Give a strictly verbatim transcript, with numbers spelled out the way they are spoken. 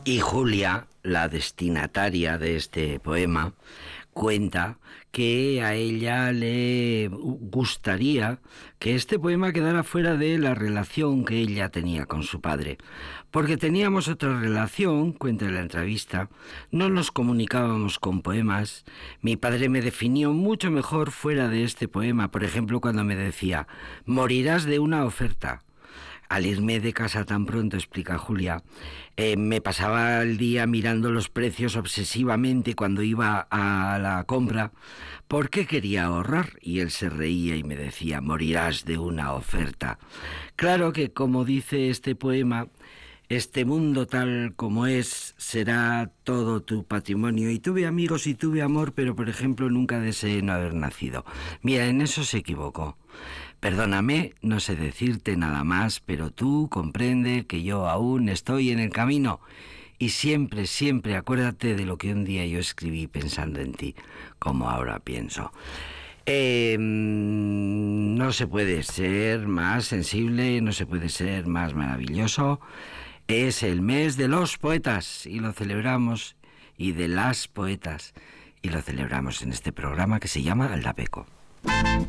Y Julia, la destinataria de este poema, cuenta que a ella le gustaría que este poema quedara fuera de la relación que ella tenía con su padre, porque teníamos otra relación, cuenta en la entrevista, no nos comunicábamos con poemas. Mi padre me definió mucho mejor fuera de este poema, por ejemplo, cuando me decía, morirás de una oferta. Al irme de casa tan pronto, explica Julia, eh, me pasaba el día mirando los precios obsesivamente cuando iba a la compra, porque quería ahorrar, y él se reía y me decía, morirás de una oferta. Claro que, como dice este poema, este mundo tal como es será todo tu patrimonio. Y tuve amigos y tuve amor, pero por ejemplo nunca deseé no haber nacido. Mira, en eso se equivocó. Perdóname, no sé decirte nada más, pero tú comprende que yo aún estoy en el camino. Y siempre, siempre acuérdate de lo que un día yo escribí pensando en ti, como ahora pienso. Eh, no se puede ser más sensible, no se puede ser más maravilloso. Es el mes de los poetas y lo celebramos, y de las poetas, y lo celebramos en este programa que se llama Aldapeco.